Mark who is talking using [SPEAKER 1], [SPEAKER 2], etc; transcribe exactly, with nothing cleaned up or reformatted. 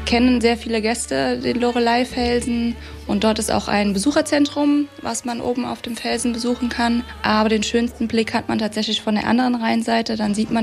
[SPEAKER 1] kennen sehr viele Gäste den Loreley-Felsen und dort ist auch ein Besucherzentrum, was man oben auf dem Felsen besuchen kann. Aber den schönsten Blick hat man tatsächlich von der anderen Rheinseite. Dann sieht man